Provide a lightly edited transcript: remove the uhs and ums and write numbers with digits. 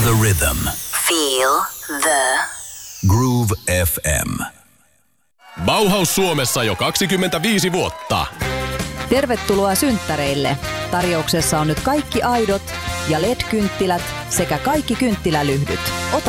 the rhythm. Feel the Groove FM. Bauhaus Suomessa jo 25 vuotta. Tervetuloa synttäreille. Tarjouksessa on nyt kaikki aidot ja LED-kynttilät sekä kaikki kynttilälyhdyt. Ota